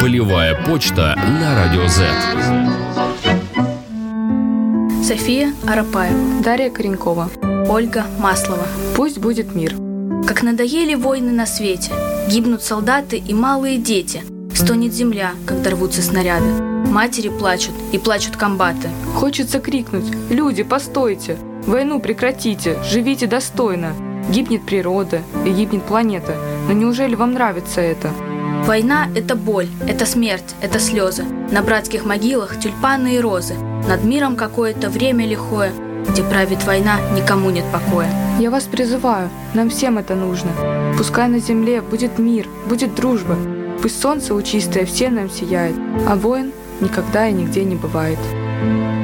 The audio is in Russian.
Полевая почта на Радио Z. София Арапаева, Дарья Коренькова, Ольга Маслова. Пусть будет мир. Как надоели войны на свете, гибнут солдаты и малые дети. Стонет земля, когда рвутся снаряды. Матери плачут, и плачут комбаты. Хочется крикнуть: люди, постойте! Войну прекратите, живите достойно. Гибнет природа и гибнет планета. Но неужели вам нравится это? Война – это боль, это смерть, это слезы. На братских могилах тюльпаны и розы. Над миром какое-то время лихое, где правит война, никому нет покоя. Я вас призываю, нам всем это нужно. Пускай на земле будет мир, будет дружба. Пусть солнце лучистое всем нам сияет, а войн никогда и нигде не бывает.